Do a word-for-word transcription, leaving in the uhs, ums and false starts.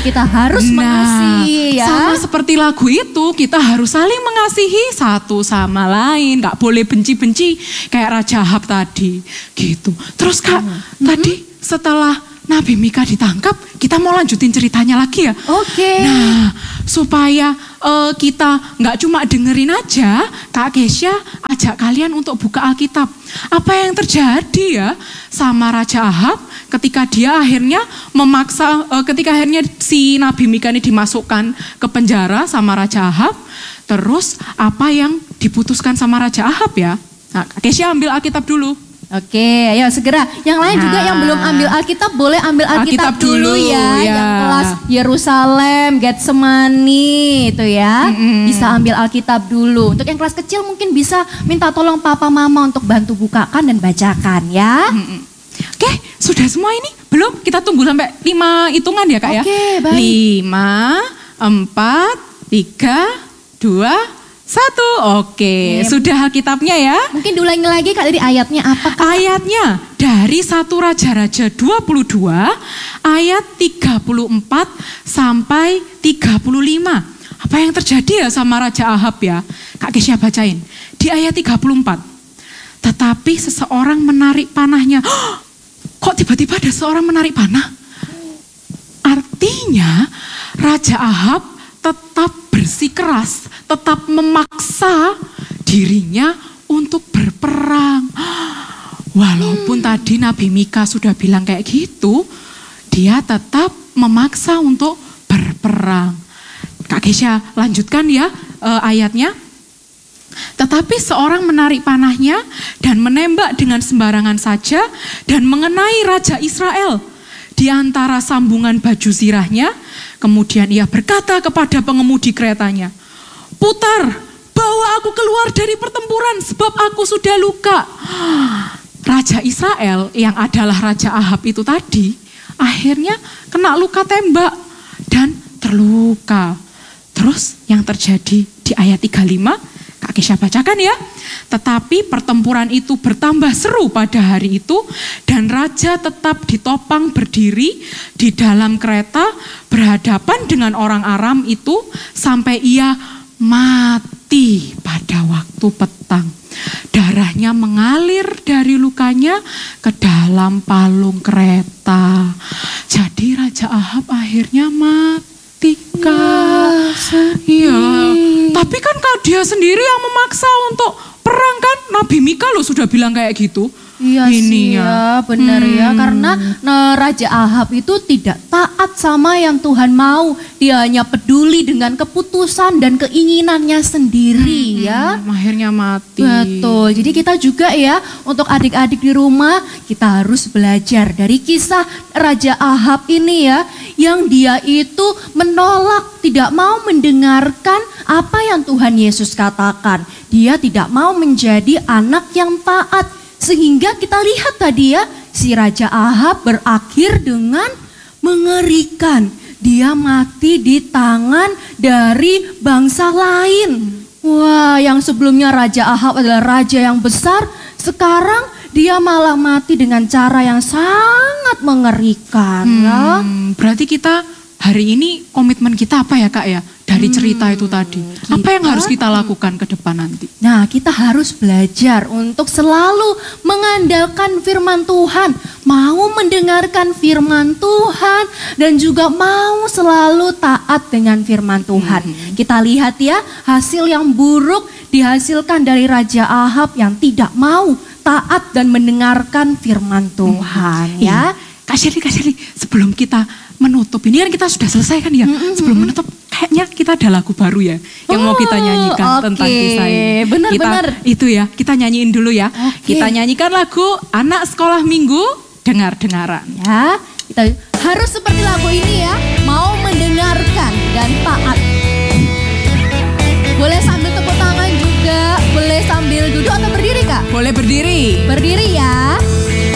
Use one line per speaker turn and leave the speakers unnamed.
kita harus
nah,
mengasihi ya.
Sama seperti lagu itu, kita harus saling mengasihi satu sama lain. Gak boleh benci-benci kayak Raja Ahab tadi. Gitu. Terus Kak, hmm. tadi setelah Nabi Mika ditangkap, kita mau lanjutin ceritanya lagi ya.
Oke. Okay.
Nah, supaya uh, kita nggak cuma dengerin aja, Kak Kesha ajak kalian untuk buka Alkitab. Apa yang terjadi ya sama Raja Ahab ketika dia akhirnya memaksa, uh, ketika akhirnya si Nabi Mika ini dimasukkan ke penjara sama Raja Ahab. Terus apa yang diputuskan sama Raja Ahab ya? Nah, Kak Kesha ambil Alkitab dulu.
Oke, ayo segera. Yang lain nah, juga yang belum ambil Alkitab boleh ambil Alkitab, Alkitab dulu, dulu ya. ya. Yang kelas Yerusalem, Getsemani itu ya. Mm-hmm. Bisa ambil Alkitab dulu. Untuk yang kelas kecil mungkin bisa minta tolong papa mama untuk bantu bukakan dan bacakan ya. Mm-hmm.
Oke, sudah semua ini? Belum? Kita tunggu sampai lima hitungan ya Kak ya.
Oke, baik.
Lima, empat, tiga, dua, satu, oke. Yep. Sudah Alkitabnya ya.
Mungkin diulangi lagi Kak dari ayatnya apa Kak?
Ayatnya dari satu Raja-Raja dua puluh dua ayat tiga puluh empat sampai tiga puluh lima. Apa yang terjadi ya sama Raja Ahab ya? Kak Kesha bacain. Di ayat tiga puluh empat. Tetapi seseorang menarik panahnya. Oh, kok tiba-tiba ada seorang menarik panah? Artinya Raja Ahab tetap bersikeras, tetap memaksa dirinya untuk berperang. Walaupun hmm. tadi Nabi Mika sudah bilang kayak gitu, dia tetap memaksa untuk berperang. Kak Kesha lanjutkan ya uh, ayatnya. Tetapi seorang menarik panahnya dan menembak dengan sembarangan saja dan mengenai Raja Israel di antara sambungan baju zirahnya. Kemudian ia berkata kepada pengemudi keretanya, putar, bawa aku keluar dari pertempuran sebab aku sudah luka. Raja Israel yang adalah Raja Ahab itu tadi, akhirnya kena luka tembak dan terluka. Terus yang terjadi di ayat tiga puluh lima, Kak Kesha bacakan ya. Tetapi pertempuran itu bertambah seru pada hari itu dan raja tetap ditopang berdiri di dalam kereta berhadapan dengan orang Aram itu sampai ia mati pada waktu petang. Darahnya mengalir dari lukanya ke dalam palung kereta. Jadi Raja Ahab akhirnya mati. Kak. Iya. Tapi kan Kak dia sendiri yang memaksa untuk perang kan. Nabi Mika loh sudah bilang kayak gitu.
Iya sih ya, benar hmm. ya. Karena nah, Raja Ahab itu tidak taat sama yang Tuhan mau. Dia hanya peduli dengan keputusan dan keinginannya sendiri hmm, ya.
Akhirnya mati.
Betul. Jadi kita juga ya untuk adik-adik di rumah kita harus belajar dari kisah Raja Ahab ini ya. Yang dia itu menolak, tidak mau mendengarkan apa yang Tuhan Yesus katakan. Dia tidak mau menjadi anak yang taat. Sehingga kita lihat tadi ya, si Raja Ahab berakhir dengan mengerikan. Dia mati di tangan dari bangsa lain. Wah, yang sebelumnya Raja Ahab adalah raja yang besar, sekarang dia malah mati dengan cara yang sangat mengerikan. Hmm, ya.
Berarti kita hari ini komitmen kita apa ya Kak ya? Dari cerita hmm, itu tadi. Kita, apa yang harus kita lakukan ke depan nanti?
Nah, kita harus belajar untuk selalu mengandalkan firman Tuhan. Mau mendengarkan firman Tuhan. Dan juga mau selalu taat dengan firman Tuhan. Hmm. Kita lihat ya, hasil yang buruk dihasilkan dari Raja Ahab yang tidak mau taat dan mendengarkan firman Tuhan. Hmm. Ya,
Kak Shirley, Kak Shirley, sebelum kita menutup, ini kan kita sudah selesai kan ya? Hmm, sebelum hmm. menutup, kayaknya kita ada lagu baru ya yang oh, mau kita nyanyikan okay. tentang kisah ini.
Benar-benar.
Itu ya, kita nyanyiin dulu ya. Okay. Kita nyanyikan lagu Anak Sekolah Minggu, Dengar-dengaran.
Ya, kita harus seperti lagu ini ya, mau mendengarkan dan taat. Boleh sambil tepuk tangan juga, boleh sambil duduk atau berdiri Kak?
Boleh berdiri.
Berdiri ya.